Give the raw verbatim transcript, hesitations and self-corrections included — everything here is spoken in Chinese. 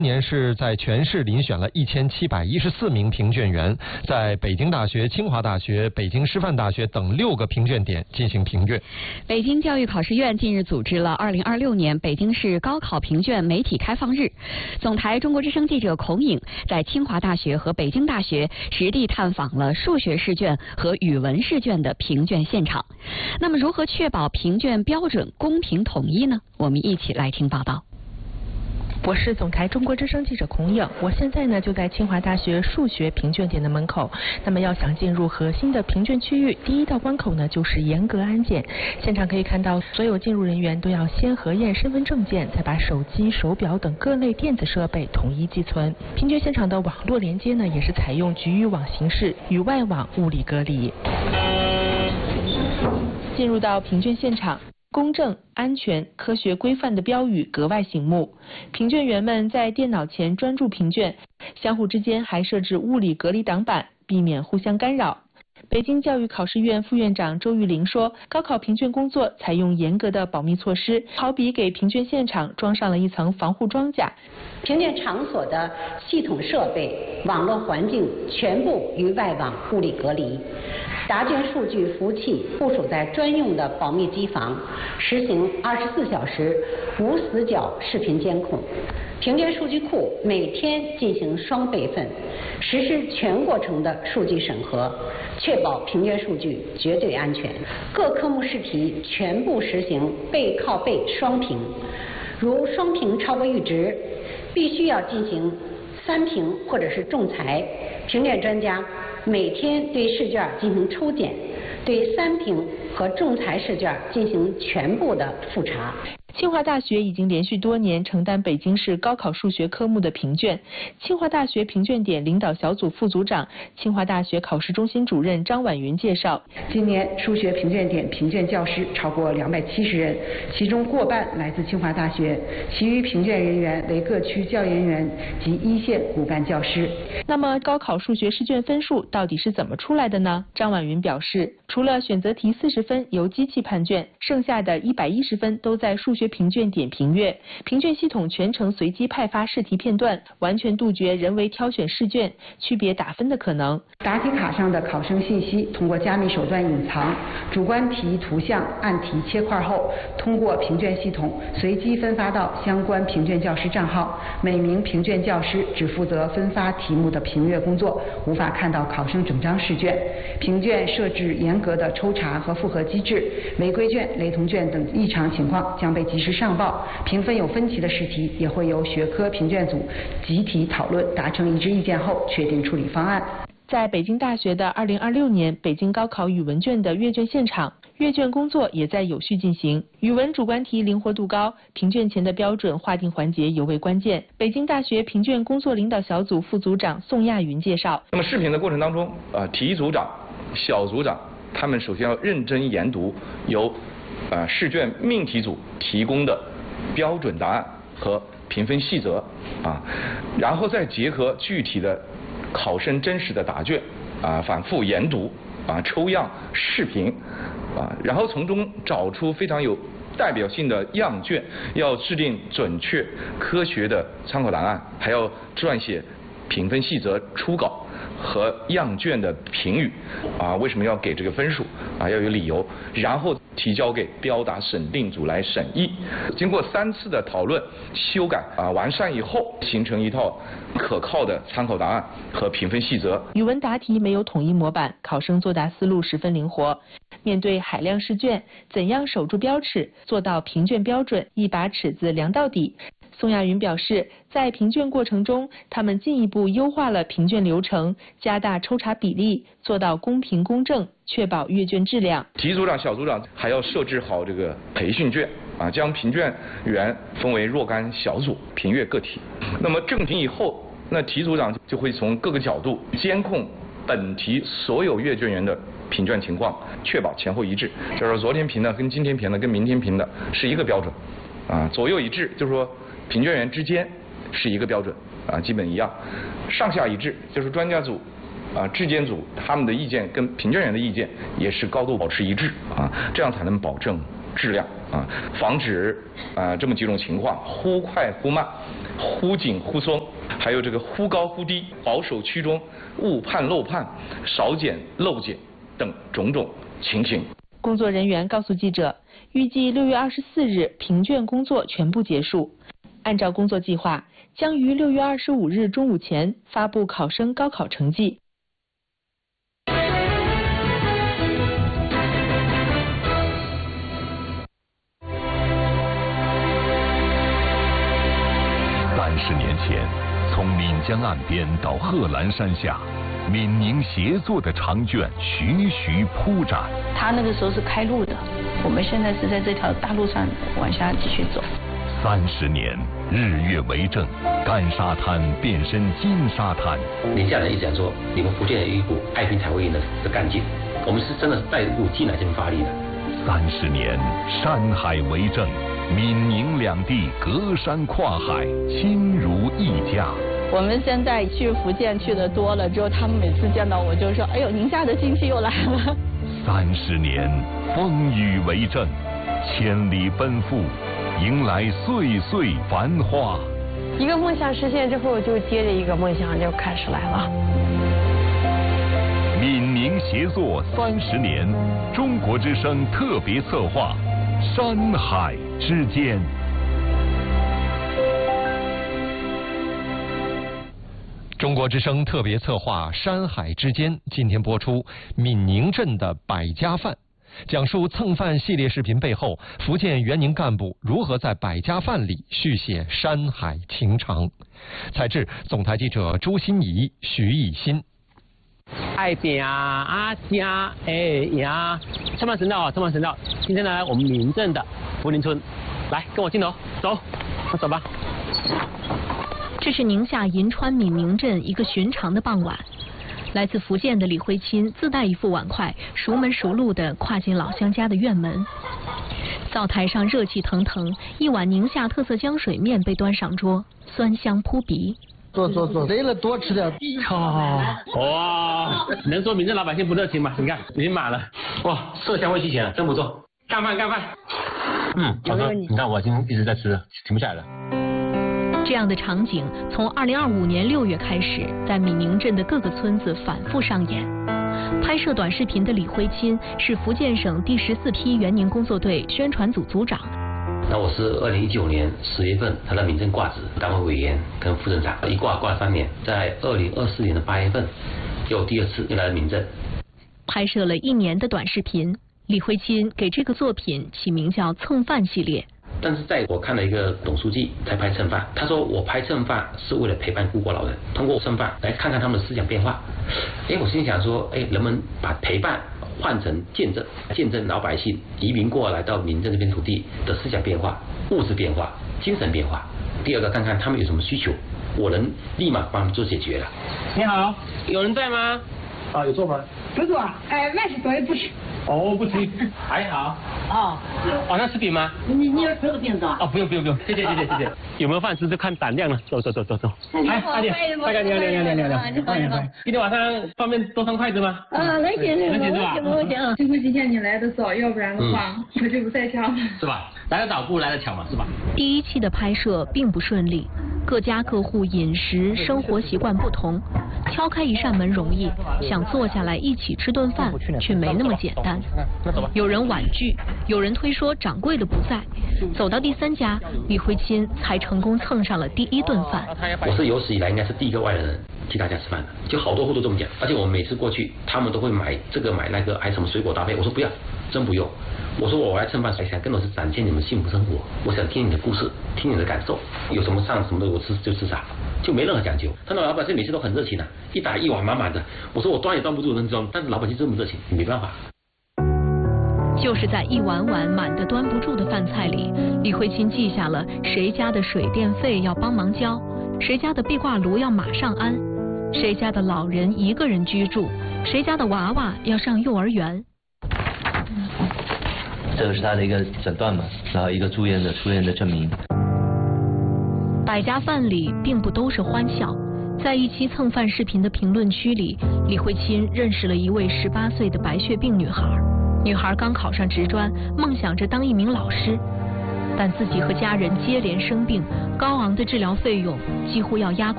今年是在全市遴选了一千七百一十四名评卷员，在北京大学、清华大学、北京师范大学等六个评卷点进行评卷。 北京教育考试院近日组织了二零二六年北京市高考评卷媒体开放日。总台中国之声记者孔颖在清华大学和北京大学实地探访了数学试卷和语文试卷的评卷现场。那么，如何确保评卷标准公平统一呢？我们一起来听报道。 我是总台中国之声记者孔颖，我现在呢就在清华大学数学评卷点的门口。那么要想进入核心的评卷区域，第一道关口呢就是严格安检。现场可以看到，所有进入人员都要先核验身份证件，再把手机、手表等各类电子设备统一寄存。评卷现场的网络连接呢也是采用局域网形式，与外网物理隔离。进入到评卷现场，公正、安全、科学、规范的标语格外醒目。评卷员们在电脑前专注评卷，相互之间还设置物理隔离挡板，避免互相干扰。北京教育考试院副院长周玉玲说，高考评卷工作采用严格的保密措施，好比给评卷现场装上了一层防护装甲。 评卷场所的系统设备、网络环境全部与外网物理隔离。答卷数据服务器部署在专用的保密机房，实行二十四小时无死角视频监控。评卷数据库每天进行双备份，实施全过程的数据审核，确保评卷数据绝对安全。各科目试题全部实行背靠背双评，如双评超过阈值，必须要进行三评或者是仲裁。评卷专家每天对试卷进行抽检，对三评和仲裁试卷进行全部的复查。 清华大学已经连续多年承担北京市高考数学科目的评卷。清华大学评卷点领导小组副组长、清华大学考试中心主任张婉云介绍， 今年数学评卷点评卷教师超过两百七十人，其中过半来自清华大学，其余评卷人员为各区教研员及一线骨干教师。 那么高考数学试卷分数到底是怎么出来的呢？张婉云表示，除了选择题四十分由机器判卷，剩下的一百一十分都在数学评卷点评阅，评卷系统全程随机派发试题片段，完全杜绝人为挑选试卷、区别打分的可能。 答题卡上的考生信息通过加密手段隐藏，主观题图像按题切块后，通过评卷系统随机分发到相关评卷教师账号。每名评卷教师只负责分发题目的评阅工作，无法看到考生整张试卷。评卷设置严格的抽查和复核机制，违规卷、雷同卷等异常情况将被及时上报。评分有分歧的试题也会由学科评卷组集体讨论，达成一致意见后确定处理方案。 在北京大学的二零二六年北京高考语文卷的阅卷现场，阅卷工作也在有序进行。语文主观题灵活度高，评卷前的标准划定环节尤为关键。北京大学评卷工作领导小组副组长宋亚云介绍， 那么试评的过程当中，呃，题组长、小组长他们首先要认真研读由呃试卷命题组提供的标准答案和评分细则啊，然后再结合具体的考生真实的答卷啊，反复研读啊，抽样试评啊，然后从中找出非常有代表性的样卷，要制定准确科学的参考答案，还要撰写评分细则初稿和样卷的评语啊，为什么要给这个分数啊，要有理由，然后提交给标答审定组来审议。经过三次的讨论、修改啊完善以后，形成一套可靠的参考答案和评分细则。 语文答题没有统一模板，考生作答思路十分灵活。面对海量试卷，怎样守住标尺，做到评卷标准，一把尺子量到底？宋亚云表示，在评卷过程中，他们进一步优化了评卷流程，加大抽查比例，做到公平公正，确保阅卷质量。 题组长、小组长还要设置好这个培训卷啊，将评卷员分为若干小组评阅个题。那么正评以后，那题组长就会从各个角度监控本题所有阅卷员的评卷情况，确保前后一致。就是说，昨天评的跟今天评的跟明天评的是一个标准啊，左右一致，就是说评卷员之间是一个标准啊，基本一样。上下一致，就是专家组啊、质监组他们的意见跟评卷员的意见也是高度保持一致啊，这样才能保证质量啊，防止啊这么几种情况：忽快忽慢忽紧忽松，还有这个忽高忽低、保守居中、误判漏判、少检漏检等种种情形。 工作人员告诉记者，预计六月二十四日评卷工作全部结束。按照工作计划，将于六月二十五日中午前发布考生高考成绩。 三十年前，从岷江岸边到贺兰山下，闽宁协作的长卷徐徐铺展。 他那个时候是开路的，我们现在是在这条大路上往下继续走。 三十年，日月为证，干沙滩变身金沙滩。 宁夏人一直讲说，你们福建有一股爱拼才会赢的的干劲，我们是真的是带一股劲来这边发力的。 三十年，山海为证，闽宁两地隔山跨海，亲如一家。 我们现在去福建去的多了之后，他们每次见到我就说：“哎呦，宁夏的亲戚又来了。” 三十年，风雨为证，千里奔赴，迎来岁岁繁华。 一个梦想实现之后，就接着一个梦想就开始来了。 闽宁协作三十年，中国之声特别策划，山海之间。 中国之声特别策划《山海之间》今天播出闽宁镇的百家饭，讲述蹭饭系列视频背后福建援宁干部如何在百家饭里续写山海情长。采制总台记者朱欣怡、徐艺欣。 爱饼啊啊家哎呀，上半神道啊，上半神道。今天呢，我们闽镇的福林村，来跟我镜头走，那走吧。 这是宁夏银川闽宁镇一个寻常的傍晚，来自福建的李慧钦自带一副碗筷，熟门熟路地跨进老乡家的院门。灶台上热气腾腾，一碗宁夏特色浆水面被端上桌，酸香扑鼻。 坐坐坐，累了多吃点。 哇，能说闽镇老百姓不热情吗？你看已经满了。 哇，色香味俱全了，真不错。 干饭干饭。 嗯，好的。你看我今天一直在吃，停不下来了。 这样的场景从二零二五年六月开始，在闽宁镇的各个村子反复上演。拍摄短视频的李辉钦是福建省第十四批援宁工作队宣传组组长。 那我是二零一九年十月份他在闽镇挂职，单位委员跟副镇长，一挂挂了三年，在二零二四年的八月份又第二次又来了闽镇。 拍摄了一年的短视频，李辉钦给这个作品起名叫蹭饭系列。 但是在我看了一个董书记在拍蹭饭，他说我拍蹭饭是为了陪伴故国老人，通过蹭饭来看看他们的思想变化。哎，我心想说，哎，人们把陪伴换成见证，见证老百姓移民过来到闽镇这片土地的思想变化、物质变化、精神变化。第二个，看看他们有什么需求，我能立马帮他们做解决了。 你好，有人在吗？ 啊，有做吗？ 不做，哎，万事多也不吃。 哦，不吃，还好。 哦， 晚上吃饼吗？ 你你要吃个饼子啊？ 哦，不用不用不用，谢谢谢谢谢谢。有没有饭吃就看胆量了。走走走走走。 哎，快点， 大概你好你好你好你好你好你好。今天晚上方便多双筷子吗？ 啊，能行行能行是吧？ 能行。 幸亏今天你来的早，要不然的话我这不在家。 是吧？来得早不如来得巧嘛，是吧？ 第一期的拍摄并不顺利，各家各户饮食生活习惯不同，敲开一扇门容易，想坐下来一起吃顿饭却没那么简单。有人婉拒，有人推说掌柜的不在。走到第三家，李辉钦才成功蹭上了第一顿饭。 我是有史以来应该是第一个外来人去他家吃饭的，就好多户都这么讲。而且我每次过去，他们都会买这个买那个，还什么水果搭配。我说不要，真不用。我说我来蹭饭，想更多是展现你们幸福生活。我想听你的故事，听你的感受，有什么上什么的我吃就吃啥，就没任何讲究。他的老百姓每次都很热情的、啊，一打一碗满满的。我说我端也端不住，能装，但是老百姓这么热情，你没办法。 就是在一碗碗满得端不住的饭菜里，李慧钦记下了谁家的水电费要帮忙交，谁家的壁挂炉要马上安，谁家的老人一个人居住，谁家的娃娃要上幼儿园。 这个是他的一个诊断嘛，然后一个住院的出院的证明。 百家饭里并不都是欢笑，在一期蹭饭视频的评论区里，李慧钦认识了一位十八岁的白血病女孩。女孩刚考上职专，梦想着当一名老师， 但自己和家人接连生病，高昂的治疗费用几乎要压垮